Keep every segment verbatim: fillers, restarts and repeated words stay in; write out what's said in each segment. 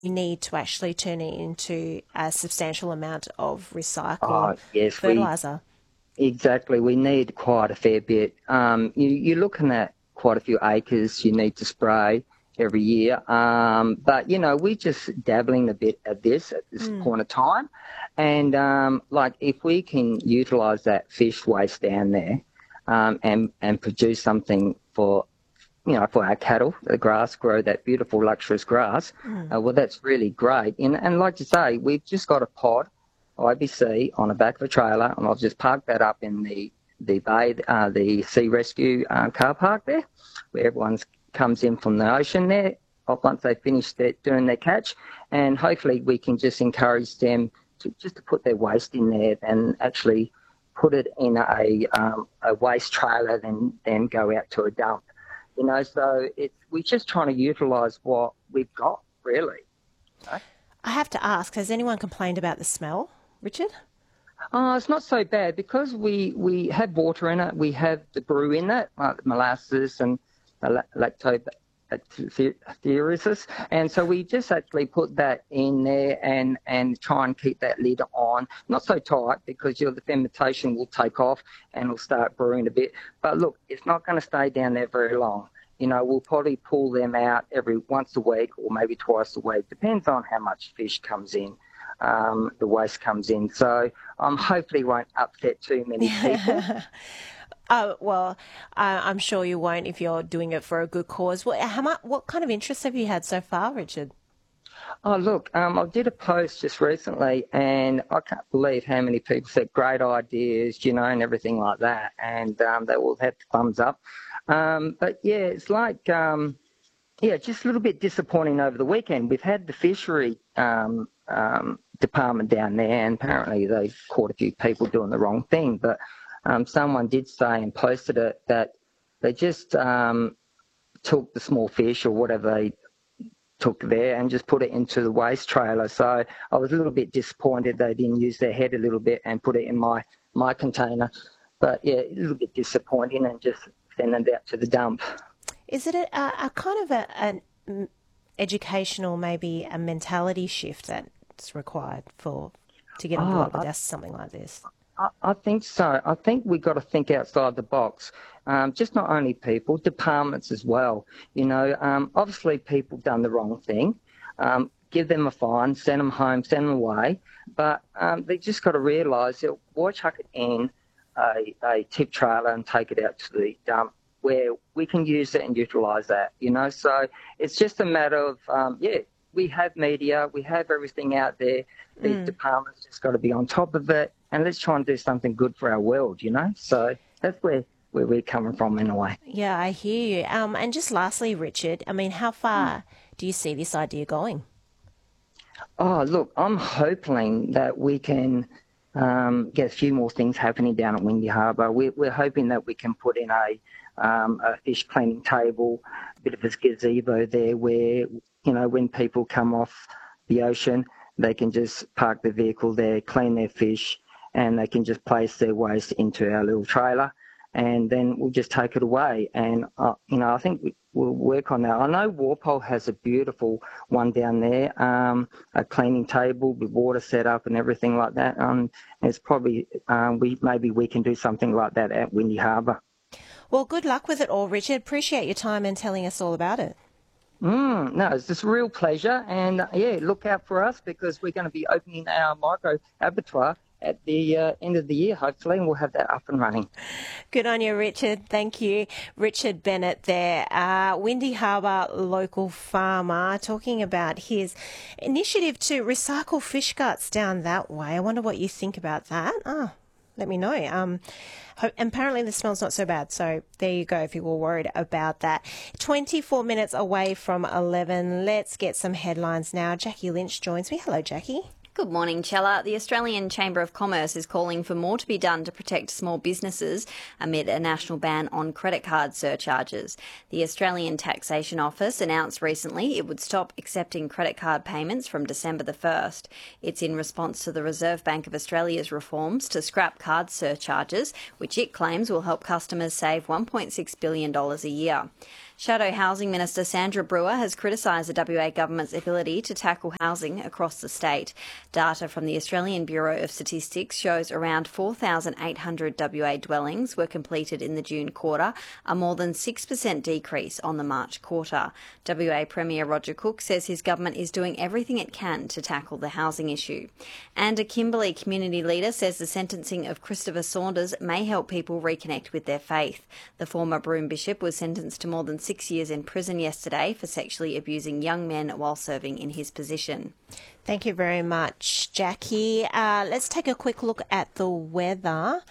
need to actually turn it into a substantial amount of recycled Oh, yes, we fertiliser. exactly. We need quite a fair bit. Um, you, you're looking at quite a few acres you need to spray every year. Um, but, you know, we're just dabbling a bit at this at this Mm. point of time. And, um, like, if we can utilise that fish waste down there um, and, and produce something for, you know, for our cattle, the grass, grow that beautiful luxurious grass, Mm. uh, well, that's really great. And, and like you say, we've just got a pod I B C on the back of a trailer, and I've just parked that up in the the bay, uh, the Sea Rescue uh, car park there, where everyone comes in from the ocean there. uh, Once they finish their, doing their catch, and hopefully we can just encourage them to just to put their waste in there and actually put it in a um, a waste trailer, then then go out to a dump. You know, so it's we're just trying to utilise what we've got, really. You know? I have to ask, has anyone complained about the smell, Richard? Oh, it's not so bad because we, we have water in it. We have the brew in it, like molasses and the lactobacillus. And so we just actually put that in there and, and try and keep that lid on. Not so tight because you know, the fermentation will take off and it'll start brewing a bit. But look, it's not going to stay down there very long. You know, we'll probably pull them out every once a week or maybe twice a week. Depends on how much fish comes in. Um, the waste comes in. So um, hopefully won't upset too many people. Oh, well, uh, I'm sure you won't if you're doing it for a good cause. What, how much, what kind of interest have you had so far, Richard? Oh, look, um, I did a post just recently and I can't believe how many people said great ideas, you know, and everything like that. And um, they all had thumbs up. Um, but, yeah, it's like, um, yeah, just a little bit disappointing over the weekend. We've had the fishery um, um, department down there and apparently they caught a few people doing the wrong thing. But um, someone did say and posted it that they just um, took the small fish or whatever they took there and just put it into the waste trailer. So I was a little bit disappointed they didn't use their head a little bit and put it in my, my container. But yeah, a little bit disappointing and just send it out to the dump. Is it a, a, a kind of a, an mm, educational, maybe a mentality shift that's required for to get on Oh, board with I, us, something like this? I, I think so. I think we've got to think outside the box. Um, just not only people, departments as well. You know, um, obviously people done the wrong thing. Um, give them a fine, send them home, send them away. But um, they just got to realise that why chuck it in a, a tip trailer and take it out to the dump where we can use it and utilise that, you know. So it's just a matter of, um, yeah, we have media, we have everything out there. These Mm. departments just got to be on top of it and let's try and do something good for our world, you know. So that's where, where we're coming from in a way. Yeah, I hear you. Um, and just lastly, Richard, I mean, how far do you see this idea going? Oh, look, I'm hoping that we can um, get a few more things happening down at Windy Harbour. We're, we're hoping that we can put in a, um, a fish cleaning table, a bit of a gazebo there where, you know, when people come off the ocean, they can just park their vehicle there, clean their fish, and they can just place their waste into our little trailer. And then we'll just take it away. And, uh, you know, I think we, we'll work on that. I know Walpole has a beautiful one down there, um, a cleaning table with water set up and everything like that. Um, it's probably, um, we maybe we can do something like that at Windy Harbour. Well, good luck with it all, Richard. Appreciate your time and telling us all about it. Mm, no, it's just a real pleasure. And, uh, yeah, look out for us because we're going to be opening our micro abattoir at the uh, end of the year, hopefully, and we'll have that up and running. Good on you, Richard. Thank you. Richard Bennett there, uh, Windy Harbour local farmer, talking about his initiative to recycle fish guts down that way. I wonder what you think about that. Oh, let me know. Um, apparently the smell's not so bad, so there you go if you were worried about that. twenty-four minutes away from eleven. Let's get some headlines now. Jackie Lynch joins me. Hello, Jackie. Good morning, Chella. The Australian Chamber of Commerce is calling for more to be done to protect small businesses amid a national ban on credit card surcharges. The Australian Taxation Office announced recently it would stop accepting credit card payments from December the first. It's in response to the Reserve Bank of Australia's reforms to scrap card surcharges, which it claims will help customers save one point six billion dollars a year. Shadow Housing Minister Sandra Brewer has criticised the W A government's ability to tackle housing across the state. Data from the Australian Bureau of Statistics shows around four thousand eight hundred W A dwellings were completed in the June quarter, a more than six percent decrease on the March quarter. W A Premier Roger Cook says his government is doing everything it can to tackle the housing issue. And a Kimberley community leader says the sentencing of Christopher Saunders may help people reconnect with their faith. The former Broome Bishop was sentenced to more than six years in prison yesterday for sexually abusing young men while serving in his position. Thank you very much, Jackie. Uh, let's take a quick look at the weather.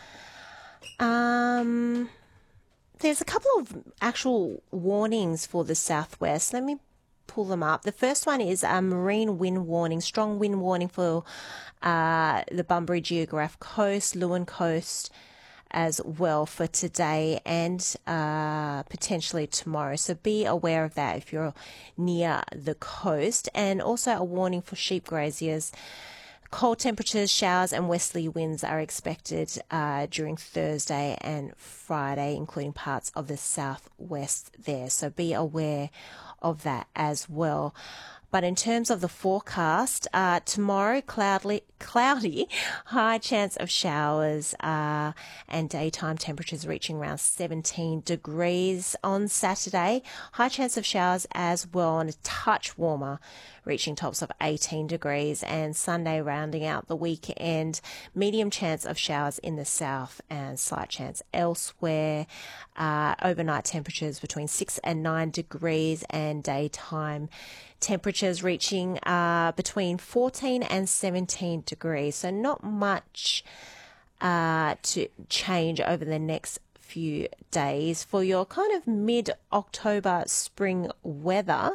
Um, there's a couple of actual warnings for the southwest. Let me pull them up. The first one is a marine wind warning, strong wind warning for uh, the Bunbury Geograph Coast, Lewin Coast, as well for today and uh, potentially tomorrow. So be aware of that if you're near the coast. And also a warning for sheep graziers. Cold temperatures, showers and westerly winds are expected uh, during Thursday and Friday, including parts of the southwest there. So be aware of that as well. But in terms of the forecast, uh, tomorrow, cloudly, cloudy, high chance of showers uh, and daytime temperatures reaching around seventeen degrees. On Saturday, high chance of showers as well and a touch warmer, reaching tops of eighteen degrees. And Sunday, rounding out the weekend, medium chance of showers in the south and slight chance elsewhere. Uh, overnight temperatures between six and nine degrees and daytime temperatures reaching uh, between fourteen and seventeen degrees. So not much uh, to change over the next few days for your kind of mid-October spring weather.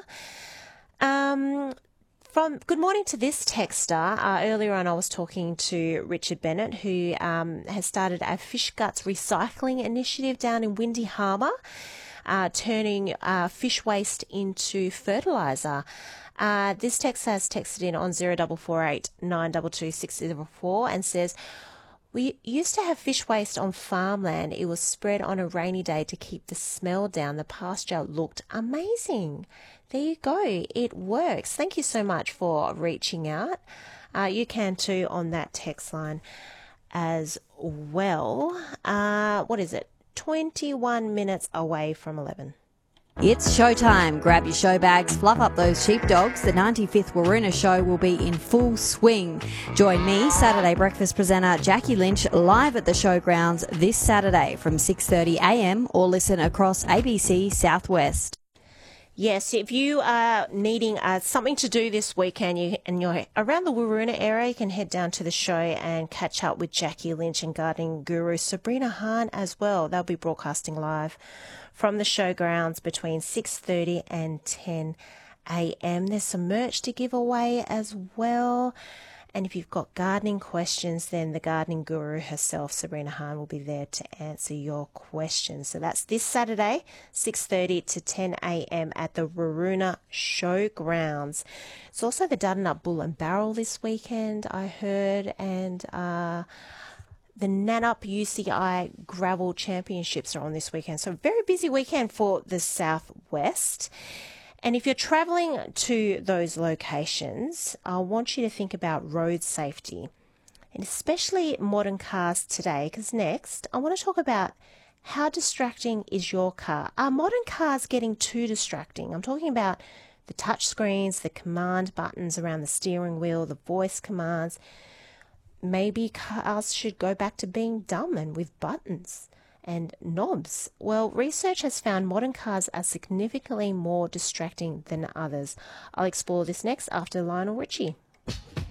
Um, from good morning to this texter. Uh, earlier on, I was talking to Richard Bennett, who um, has started a fish guts recycling initiative down in Windy Harbour. Uh, turning uh, fish waste into fertiliser. Uh, this text has texted in on zero four four eight nine two two six zero four and says, we used to have fish waste on farmland. It was spread on a rainy day to keep the smell down. The pasture looked amazing. There you go. It works. Thank you so much for reaching out. Uh, you can too on that text line as well. Uh, what is it? twenty-one minutes away from eleven. It's showtime. Grab your show bags, fluff up those sheepdogs. The ninety-fifth Waroona show will be in full swing. Join me, Saturday breakfast presenter Jackie Lynch, live at the showgrounds this Saturday from six thirty a m or listen across A B C Southwest. Yes, if you are needing uh, something to do this weekend you, and you're around the Waroona area, you can head down to the show and catch up with Jackie Lynch and gardening guru Sabrina Hahn as well. They'll be broadcasting live from the showgrounds between six thirty and ten a m. There's some merch to give away as well. And if you've got gardening questions, then the gardening guru herself, Sabrina Hahn, will be there to answer your questions. So that's this Saturday, six thirty to ten a m at the Waroona Showgrounds. It's also the Dardanup Bull and Barrel this weekend, I heard, and uh, the Nanup U C I Gravel Championships are on this weekend. So a very busy weekend for the Southwest. And if you're travelling to those locations, I want you to think about road safety, and especially modern cars today, because next I want to talk about how distracting is your car. Are modern cars getting too distracting? I'm talking about the touch screens, the command buttons around the steering wheel, the voice commands. Maybe cars should go back to being dumb and with buttons and knobs. Well, research has found modern cars are significantly more distracting than others. I'll explore this next after Lionel Richie.